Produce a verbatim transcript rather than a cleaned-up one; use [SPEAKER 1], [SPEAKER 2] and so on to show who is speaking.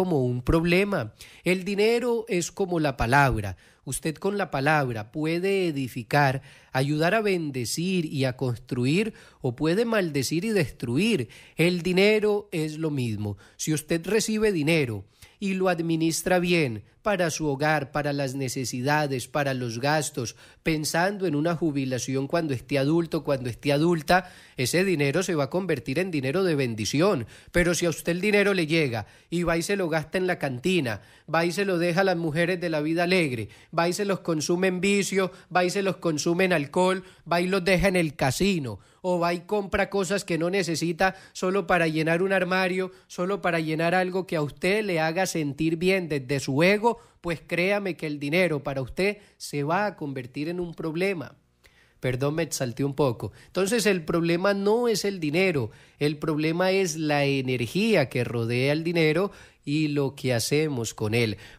[SPEAKER 1] como un problema. El dinero es como la palabra. Usted con la palabra puede edificar, ayudar a bendecir y a construir, o puede maldecir y destruir. El dinero es lo mismo. Si usted recibe dinero y lo administra bien para su hogar, para las necesidades, para los gastos, pensando en una jubilación cuando esté adulto, cuando esté adulta, ese dinero se va a convertir en dinero de bendición. Pero si a usted el dinero le llega y va y se lo gasta en la cantina, va y se lo deja a las mujeres de la vida alegre, va y se los consume en vicio, va y se los consume en alcohol, va y los deja en el casino, o va y compra cosas que no necesita solo para llenar un armario, solo para llenar algo que a usted le haga sentir bien desde su ego, pues créame que el dinero para usted se va a convertir en un problema. Perdón, me exalté un poco. Entonces el problema no es el dinero, el problema es la energía que rodea el dinero y lo que hacemos con él.